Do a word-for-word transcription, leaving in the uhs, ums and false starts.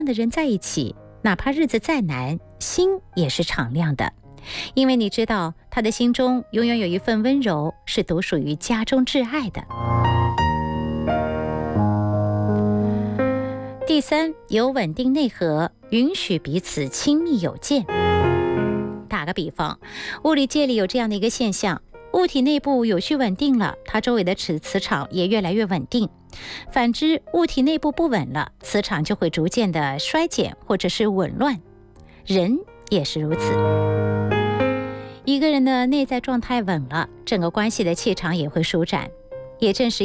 的人在一起，哪怕日子再难，心也是敞亮的，因为你知道他的心中永远有一份温柔，是独属于家中挚爱的。第三，有稳定内核，允许彼此亲密有间。打个比方，物理界里有这样的一个现象，物体内部有序稳定了，它周围的磁磁场也越来越稳定。反之，物体内部不稳了，磁场就会逐渐的衰减或者是紊乱。人也是如此，一个人的内在状态稳了，整个关系的气场也会舒展。也正是